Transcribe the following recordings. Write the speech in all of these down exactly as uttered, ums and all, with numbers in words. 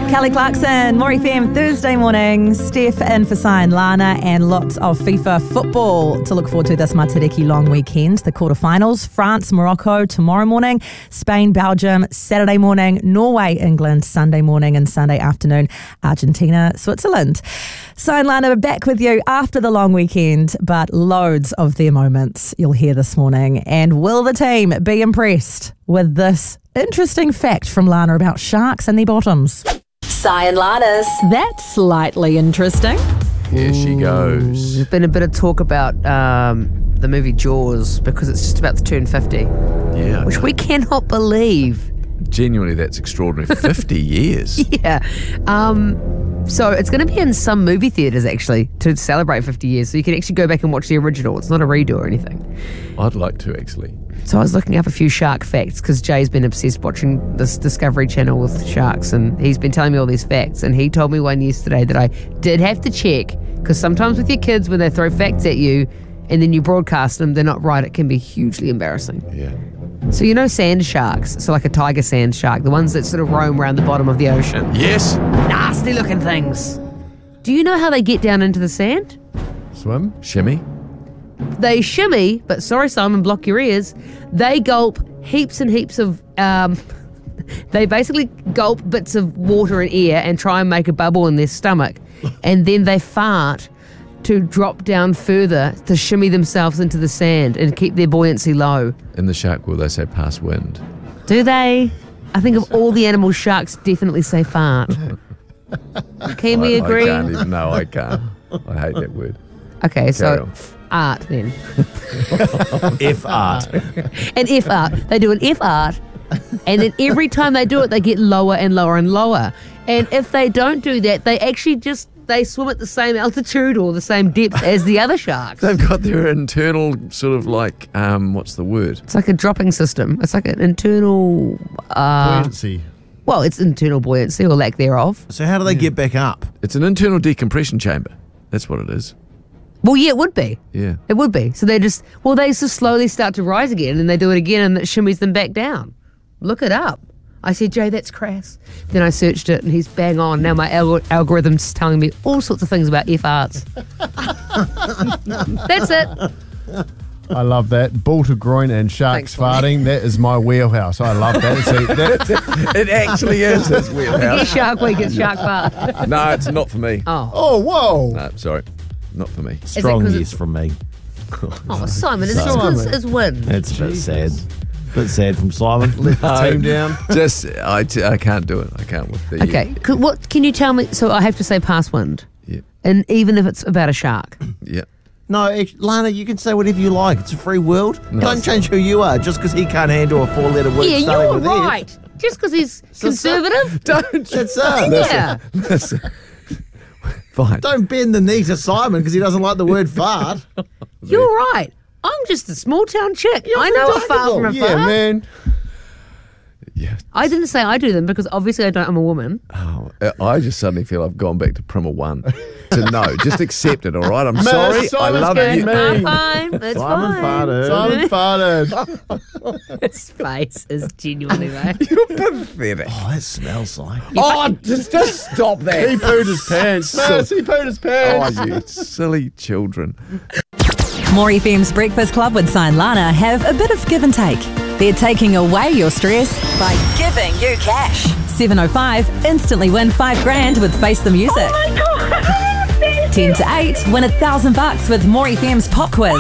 Kelly Clarkson, More F M, Thursday morning. Steph in for Sign Lana, and lots of FIFA football to look forward to this Matariki long weekend. The quarterfinals, France, Morocco tomorrow morning, Spain, Belgium Saturday morning, Norway, England Sunday morning, and Sunday afternoon, Argentina, Switzerland. Sign Lana back with you after the long weekend, but loads of their moments you'll hear this morning. And will the team be impressed with this interesting fact from Lana about sharks and their bottoms? Sign Lana's. That's slightly interesting. Here she goes. There's been a bit of talk about um, the movie Jaws because it's just about to turn fifty, Yeah. which we cannot believe. Genuinely, that's extraordinary. fifty years. Yeah. Um, so it's going to be in some movie theatres, actually, to celebrate fifty years. So you can actually go back and watch the original. It's not a redo or anything. I'd like to, actually. So I was looking up a few shark facts because Jay's been obsessed watching this Discovery Channel with sharks, and he's been telling me all these facts. And he told me one yesterday that I did have to check, because sometimes with your kids, when they throw facts at you and then you broadcast them, they're not right. It can be hugely embarrassing. Yeah. So you know sand sharks, so like a tiger sand shark, the ones that sort of roam around the bottom of the ocean. Yes. Nasty looking things. Do you know how they get down into the sand? Swim. Shimmy. They shimmy, but sorry, Simon, block your ears. They gulp heaps and heaps of, um, they basically gulp bits of water and air and try and make a bubble in their stomach. And then they fart to drop down further to shimmy themselves into the sand and keep their buoyancy low. In the shark world, they say pass wind. Do they? I think of all the animals, sharks definitely say fart. Can we I, agree? I can't even, no, I can't. I hate that word. Okay, Carry so on. art then. F art. An F art. They do an F art, and then every time they do it, they get lower and lower and lower. And if they don't do that, they actually just, they swim at the same altitude or the same depth as the other sharks. They've got their internal sort of like, um, what's the word? It's like a dropping system. It's like an internal, uh, Buoyancy. well, it's internal buoyancy or lack thereof. So how do they get back up? It's an internal decompression chamber. That's what it is. Well, yeah, it would be. Yeah. It would be. So they just, well, they just slowly start to rise again, and they do it again, and it shimmies them back down. Look it up. I said, Jay, that's crass. Then I searched it, and he's bang on. Now my alg- algorithm's telling me all sorts of things about F arts. That's it. I love that. Bull to groin and sharks Thanks, Bonnie. farting. That is my wheelhouse. I love that. See, that It actually is. That's weird. It's Shark Week, it's Shark Fart. No, it's not for me. Oh, oh, whoa. No, sorry. Not for me. Strong 'cause yes it's- from me. oh Simon, it's Simon. just his win. It's a bit sad. Bit sad from Simon. Let the team down. Just, I, t- I can't do it. I can't with the... Okay, could, what can you tell me? So I have to say pass wind, Yeah. and even if it's about a shark. Yeah. No, act- Lana, you can say whatever you like. It's a free world. No. Don't change who you are just because he can't handle a four-letter word Yeah, starting you're with F. right. Just because he's conservative. Don't. That's us. Yeah. Listen. Fine. Don't bend the knee to Simon because he doesn't like the word fart. You're right. I'm just a small town chick. I know a fart from a Yeah, fart. man. Yeah. I didn't say I do them because obviously I don't. I'm a woman. Oh, I just suddenly feel I've gone back to Primer One. To know. Just accept it, all right? I'm Man, sorry. I Simon's love good, you. man. I'm fine. It's Simon fine. farted. Simon farted. His face is genuinely though. You're pathetic. Oh, that smells like. Oh, just, just stop that. He pooed his pants. Mass, he pooed his pants. Oh, you silly children. More F M's Breakfast Club with Sign Lana have a bit of give and take. They're taking away your stress by Giving you cash. seven oh five, instantly win five grand with Face the Music. Oh my God. ten to eight, win a thousand bucks with More F M's Pop Quiz.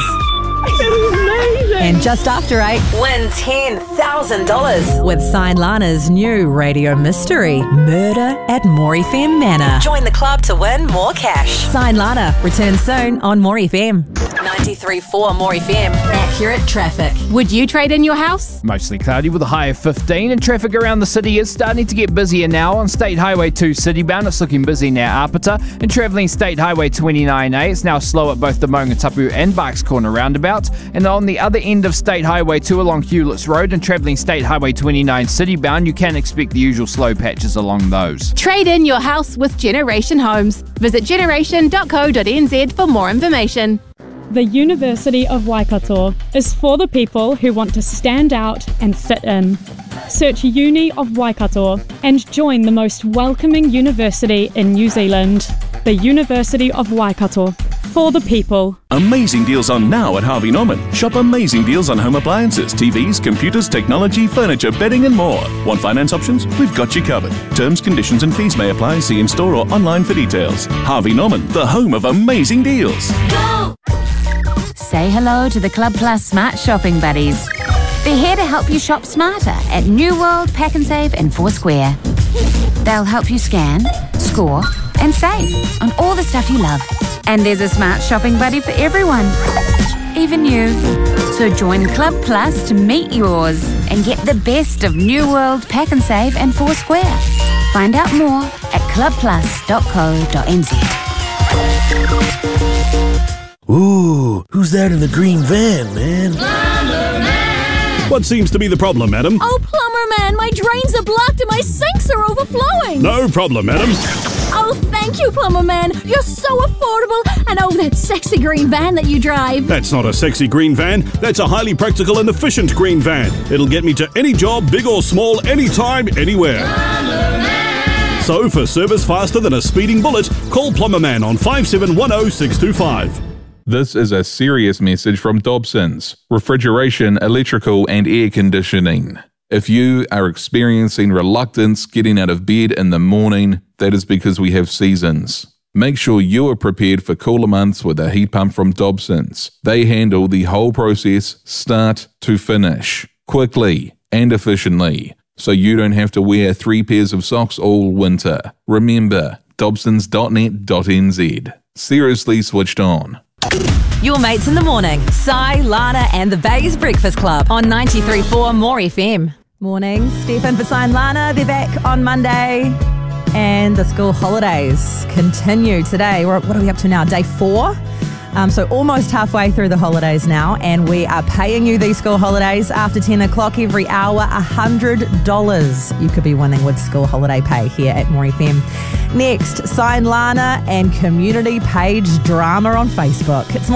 And just after eight, Win ten thousand dollars. with Sign Lana's new radio mystery, Murder at More F M Manor. Join the club to win more cash. Sign Lana returns soon on More F M. ninety-three point four More F M. Accurate traffic. Would you trade in your house? Mostly cloudy with a high of fifteen, and traffic around the city is starting to get busier now. On State Highway two citybound, it's looking busy near Apata, and travelling State Highway twenty-nine A, it's now slow at both the Maungatapu and Barks Corner roundabout. And on the other end of State Highway two along Hewletts Road and travelling State Highway twenty-nine citybound, you can expect the usual slow patches along those. Trade in your house with Generation Homes. Visit generation dot co dot n z for more information. The University of Waikato is for the people who want to stand out and fit in. Search Uni of Waikato and join the most welcoming university in New Zealand. The University of Waikato, for the people. Amazing deals on now at Harvey Norman. Shop amazing deals on home appliances, T Vs, computers, technology, furniture, bedding and more. Want finance options? We've got you covered. Terms, conditions and fees may apply. See in store or online for details. Harvey Norman, the home of amazing deals. Go! Say hello to the Club Plus Smart Shopping Buddies. They're here to help you shop smarter at New World, Pack and Save and Foursquare. They'll help you scan, score and save on all the stuff you love. And there's a smart shopping buddy for everyone, even you. So join Club Plus to meet yours and get the best of New World, Pack and Save and Foursquare. Find out more at club plus dot co dot n z. Ooh, who's that in the green van, man? Plumber Man! What seems to be the problem, madam? Oh, Plumber Man, my drains are blocked and my sinks are overflowing. No problem, madam. Oh, thank you, Plumber Man. You're so affordable. And oh, that sexy green van that you drive. That's not a sexy green van. That's a highly practical and efficient green van. It'll get me to any job, big or small, anytime, anywhere. Plumber Man! So, for service faster than a speeding bullet, call Plumber Man on five seven one zero six two five. This is a serious message from Dobsons, refrigeration, electrical and air conditioning. If you are experiencing reluctance getting out of bed in the morning, that is because we have seasons. Make sure you are prepared for cooler months with a heat pump from Dobsons. They handle the whole process start to finish, quickly and efficiently, so you don't have to wear three pairs of socks all winter. Remember, dobsons dot net dot n z. Seriously switched on. Your mates in the morning. Sai, Lana and the Bays Breakfast Club on ninety-three point four More F M. Morning, Stefan for Sai and Lana. They're back on Monday. And the school holidays continue today. We're, what are we up to now? Day four? Um, so almost halfway through the holidays now. And we are paying you these school holidays after ten o'clock every hour, one hundred dollars you could be winning with school holiday pay here at More F M. Next, Sai and Lana and community page drama on Facebook. It's